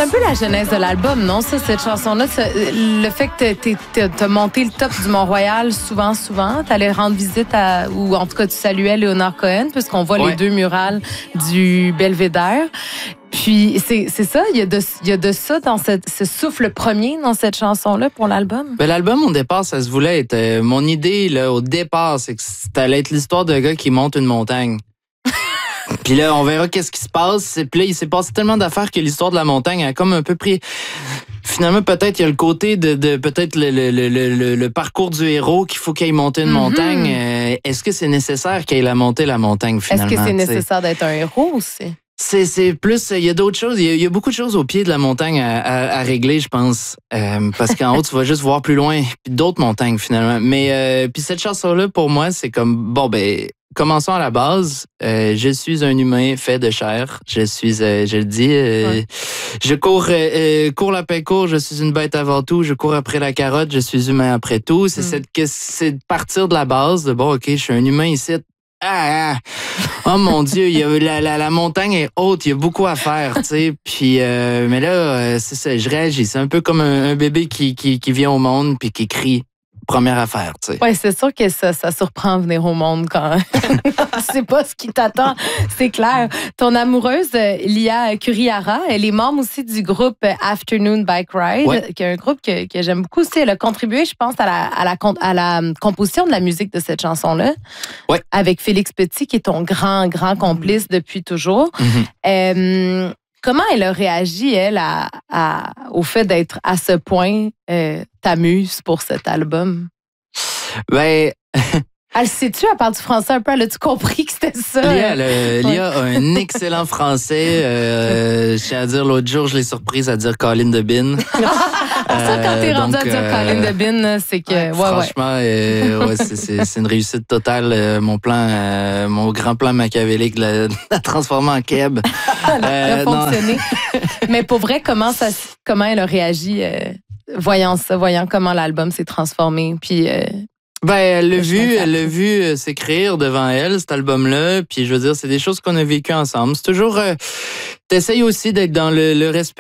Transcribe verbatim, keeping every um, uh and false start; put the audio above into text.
un peu la genèse de l'album, non? Ça, cette chanson-là, ça, le fait que tu as monté le top du Mont-Royal souvent, souvent, tu allais rendre visite à, ou en tout cas, tu saluais Léonard Cohen, puisqu'on voit ouais. les deux murales du Belvédère. Puis, c'est, c'est ça, il y a de, il y a de ça dans cette, ce souffle premier dans cette chanson-là pour l'album? Ben, l'album, au départ, ça se voulait être... Euh, mon idée, là, au départ, c'est que ça allait être l'histoire d'un gars qui monte une montagne. Puis là, on verra qu'est-ce qui se passe. Puis là, il s'est passé tellement d'affaires que l'histoire de la montagne a comme un peu pris... Finalement, peut-être, il y a le côté de, de peut-être le, le, le, le, le parcours du héros qu'il faut qu'il aille monter une mm-hmm. montagne. Euh, est-ce que c'est nécessaire qu'il aille monter la montagne, finalement? Est-ce que c'est nécessaire t'sais? D'être un héros aussi? C'est, c'est plus, il y a d'autres choses, il y a, il y a beaucoup de choses au pied de la montagne à, à, à régler, je pense. Euh, parce qu'en haut, tu vas juste voir plus loin, puis d'autres montagnes, finalement. Mais, euh, puis cette chanson-là, pour moi, c'est comme, bon, ben... Commençons à la base. Euh, je suis un humain fait de chair. Je suis, euh, je le dis, euh, ouais. je cours, euh, cours la paix court. Je suis une bête avant tout. Je cours après la carotte. Je suis humain après tout. C'est mm. cette, que c'est de partir de la base. De bon, ok, je suis un humain ici. Ah, ah. Oh mon Dieu, il y a, la, la, la montagne est haute. Il y a beaucoup à faire, tu sais. Puis, euh, mais là, euh, c'est ça. Je réagis. C'est un peu comme un, un bébé qui, qui, qui vient au monde puis qui crie. Première affaire, tu sais. Oui, c'est sûr que ça, ça surprend venir au monde quand tu sais pas ce qui t'attend, c'est clair. Ton amoureuse, Lia Kurihara, elle est membre aussi du groupe Afternoon Bike Ride, ouais. qui est un groupe que, que j'aime beaucoup aussi. Elle a contribué, je pense, à la, à, la, à la composition de la musique de cette chanson-là. Oui. Avec Félix Petit, qui est ton grand, grand complice depuis toujours. Mm-hmm. Euh, Comment elle a réagi, elle, à, à, au fait d'être à ce point euh, ta muse pour cet album? Ben... Elle sait-tu, elle parle du français un peu, elle a-tu compris que c'était ça? Lia, le, Lia a un excellent français. Euh, je tiens à dire, l'autre jour, je l'ai surprise à dire Colin de Bin. Ça, quand t'es rendu à dire euh, Colin de Bin, c'est que... Ouais, franchement, ouais. Euh, ouais, c'est, c'est, c'est une réussite totale. Euh, mon plan, euh, mon grand plan machiavélique, la, la transformer en Keb. Elle a fonctionné. Mais pour vrai, comment, ça, comment elle a réagi, euh, voyant ça, voyant comment l'album s'est transformé, puis... Euh, Ben, elle l'a vu, elle l'a vu euh, s'écrire devant elle, cet album-là. Puis, je veux dire, c'est des choses qu'on a vécues ensemble. C'est toujours... Euh, t'essayes aussi d'être dans le, le respect